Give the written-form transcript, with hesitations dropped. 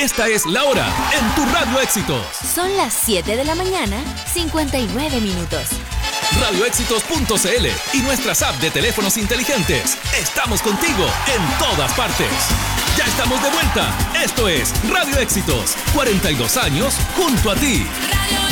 Esta es la hora en tu Radio Éxitos. Son las 7 de la mañana, 59 minutos. Radioéxitos.cl y nuestras apps de teléfonos inteligentes. Estamos contigo en todas partes. Ya estamos de vuelta. Esto es Radio Éxitos. 42 años junto a ti. Radio